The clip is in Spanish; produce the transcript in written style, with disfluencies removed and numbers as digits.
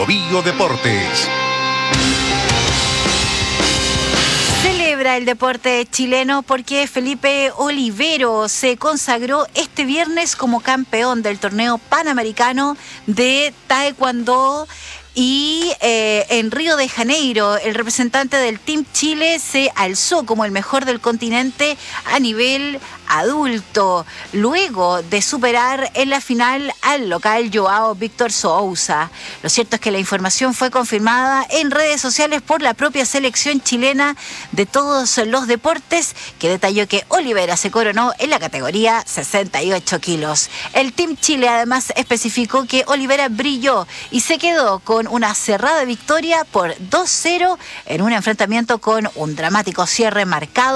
Bio Deportes. Celebra el deporte chileno porque Felipe Olivero se consagró este viernes como campeón del torneo panamericano de Taekwondo. Y en Río de Janeiro, el representante del Team Chile se alzó como el mejor del continente a nivel adulto, luego de superar en la final al local Joao Víctor Sousa. Lo cierto es que la información fue confirmada en redes sociales por la propia selección chilena de todos los deportes, que detalló que Olivera se coronó en la categoría 68 kilos. El Team Chile además especificó que Olivera brilló y se quedó con una cerrada victoria por 2-0 en un enfrentamiento con un dramático cierre marcado